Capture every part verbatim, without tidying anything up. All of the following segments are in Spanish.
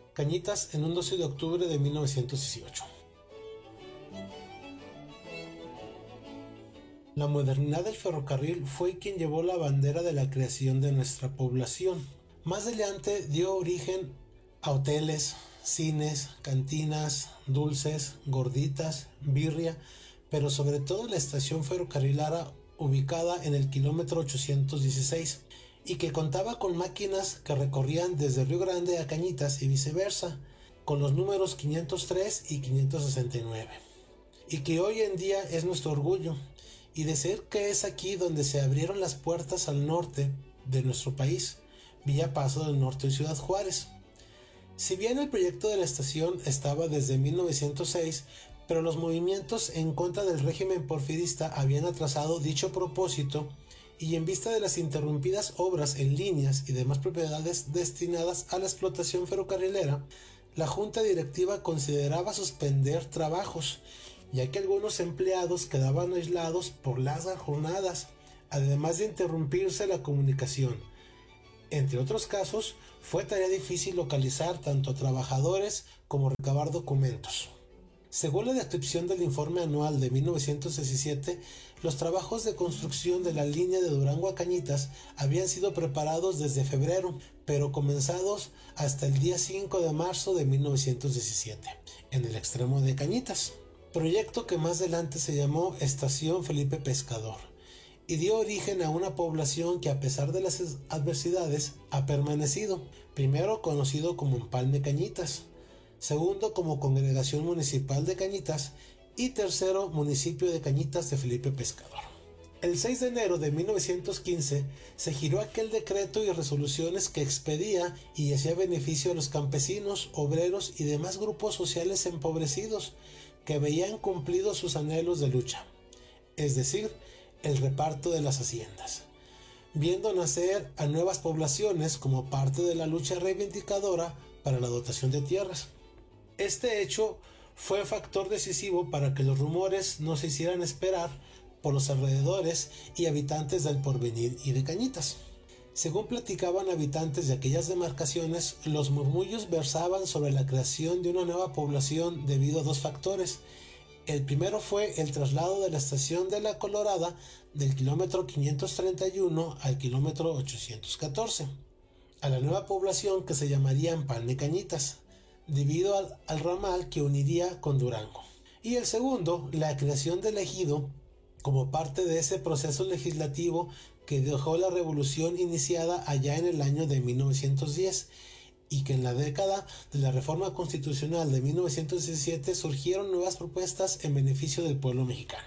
Cañitas en un doce de octubre de mil novecientos dieciocho. La modernidad del ferrocarril fue quien llevó la bandera de la creación de nuestra población. Más adelante dio origen a hoteles, cines, cantinas, dulces, gorditas, birria, pero sobre todo la estación ferrocarrilera ubicada en el kilómetro ochocientos dieciséis y que contaba con máquinas que recorrían desde Río Grande a Cañitas y viceversa, con los números quinientos tres y quinientos sesenta y nueve, y que hoy en día es nuestro orgullo, y decir que es aquí donde se abrieron las puertas al norte de nuestro país, vía Paso del Norte y Ciudad Juárez. Si bien el proyecto de la estación estaba desde mil novecientos seis, pero los movimientos en contra del régimen porfirista habían atrasado dicho propósito, y en vista de las interrumpidas obras en líneas y demás propiedades destinadas a la explotación ferrocarrilera, la junta directiva consideraba suspender trabajos, ya que algunos empleados quedaban aislados por largas jornadas, además de interrumpirse la comunicación. Entre otros casos, fue tarea difícil localizar tanto a trabajadores como recabar documentos. Según la descripción del informe anual de mil novecientos diecisiete, los trabajos de construcción de la línea de Durango a Cañitas habían sido preparados desde febrero, pero comenzados hasta el día cinco de marzo de mil novecientos diecisiete, en el extremo de Cañitas. Proyecto que más adelante se llamó Estación Felipe Pescador, y dio origen a una población que a pesar de las adversidades ha permanecido, primero conocido como Empalme Cañitas, segundo como Congregación Municipal de Cañitas y tercero Municipio de Cañitas de Felipe Pescador. El seis de enero de mil novecientos quince se giró aquel decreto y resoluciones que expedía y hacía beneficio a los campesinos, obreros y demás grupos sociales empobrecidos que veían cumplidos sus anhelos de lucha, es decir, el reparto de las haciendas, viendo nacer a nuevas poblaciones como parte de la lucha reivindicadora para la dotación de tierras. Este hecho fue factor decisivo para que los rumores no se hicieran esperar por los alrededores y habitantes del Porvenir y de Cañitas. Según platicaban habitantes de aquellas demarcaciones, los murmullos versaban sobre la creación de una nueva población debido a dos factores. El primero fue el traslado de la estación de La Colorada del kilómetro quinientos treinta y uno al kilómetro ochocientos catorce, a la nueva población que se llamaría Empalme Cañitas, debido al, al ramal que uniría con Durango. Y el segundo, la creación del ejido, como parte de ese proceso legislativo que dejó la revolución iniciada allá en el año de mil novecientos diez, y que en la década de la reforma constitucional de mil novecientos diecisiete surgieron nuevas propuestas en beneficio del pueblo mexicano.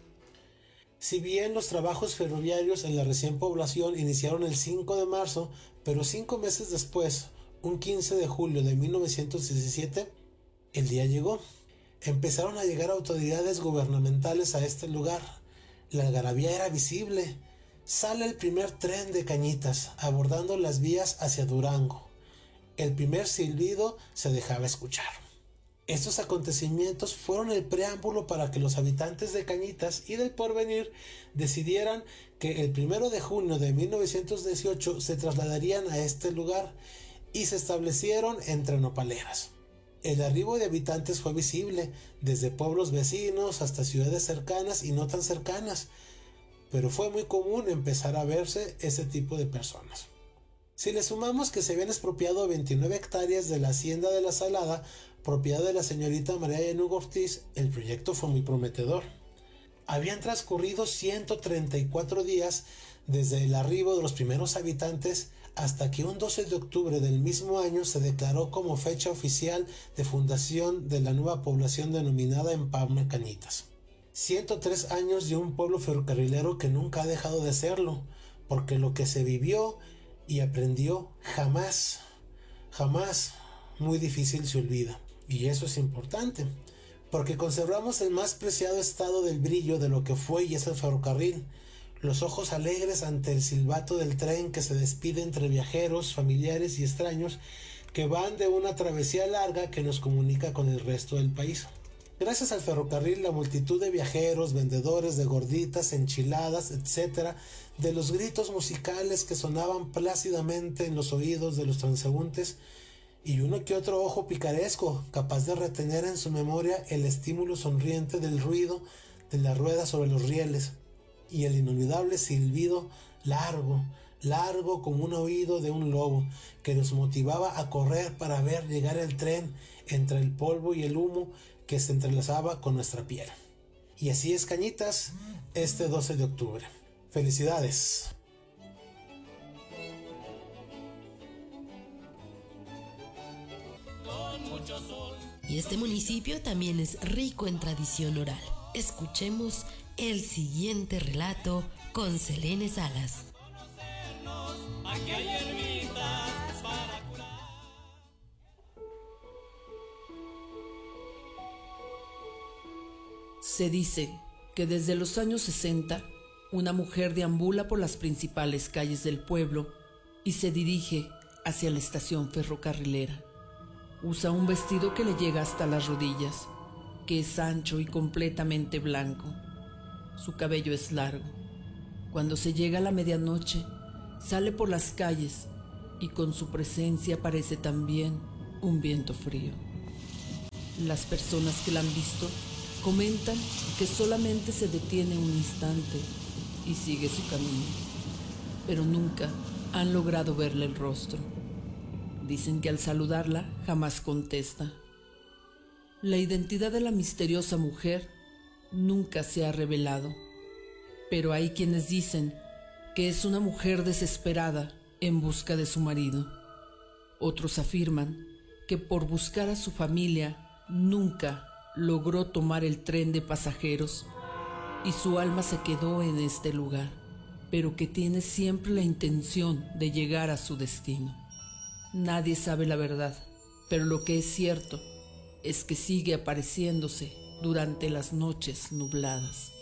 Si bien los trabajos ferroviarios en la recién población iniciaron el cinco de marzo, pero cinco meses después, un quince de julio de mil novecientos diecisiete, el día llegó. Empezaron a llegar autoridades gubernamentales a este lugar. La algarabía era visible. Sale el primer tren de Cañitas, abordando las vías hacia Durango. El primer silbido se dejaba escuchar. Estos acontecimientos fueron el preámbulo para que los habitantes de Cañitas y del Porvenir decidieran que el primero de junio de mil novecientos dieciocho se trasladarían a este lugar y se establecieron entre nopaleras. El arribo de habitantes fue visible, desde pueblos vecinos hasta ciudades cercanas y no tan cercanas, pero fue muy común empezar a verse ese tipo de personas. Si le sumamos que se habían expropiado veintinueve hectáreas de la hacienda de La Salada, propiedad de la señorita María Llanugo Ortiz, el proyecto fue muy prometedor. Habían transcurrido ciento treinta y cuatro días desde el arribo de los primeros habitantes hasta que un doce de octubre del mismo año se declaró como fecha oficial de fundación de la nueva población denominada Empalme Cañitas. ciento tres años de un pueblo ferrocarrilero que nunca ha dejado de serlo, porque lo que se vivió y aprendió jamás, jamás, muy difícil se olvida. Y eso es importante, porque conservamos el más preciado estado del brillo de lo que fue y es el ferrocarril, los ojos alegres ante el silbato del tren que se despide entre viajeros, familiares y extraños que van de una travesía larga que nos comunica con el resto del país. Gracias al ferrocarril, la multitud de viajeros, vendedores de gorditas, enchiladas, etcétera, de los gritos musicales que sonaban plácidamente en los oídos de los transeúntes, y uno que otro ojo picaresco, capaz de retener en su memoria el estímulo sonriente del ruido de la rueda sobre los rieles, y el inolvidable silbido largo, largo como un oído de un lobo, que nos motivaba a correr para ver llegar el tren entre el polvo y el humo que se entrelazaba con nuestra piel. Y así es, Cañitas, este doce de octubre. ¡Felicidades! Y este municipio también es rico en tradición oral. Escuchemos el siguiente relato con Selene Salas. Se dice que desde los años sesenta, una mujer deambula por las principales calles del pueblo y se dirige hacia la estación ferrocarrilera. Usa un vestido que le llega hasta las rodillas, que es ancho y completamente blanco. Su cabello es largo. Cuando se llega a la medianoche, sale por las calles y con su presencia aparece también un viento frío. Las personas que la han visto comentan que solamente se detiene un instante y sigue su camino, pero nunca han logrado verle el rostro. Dicen que al saludarla jamás contesta. La identidad de la misteriosa mujer nunca se ha revelado, pero hay quienes dicen que es una mujer desesperada en busca de su marido. Otros afirman que por buscar a su familia nunca logró tomar el tren de pasajeros y su alma se quedó en este lugar, pero que tiene siempre la intención de llegar a su destino. Nadie sabe la verdad, pero lo que es cierto es que sigue apareciéndose durante las noches nubladas.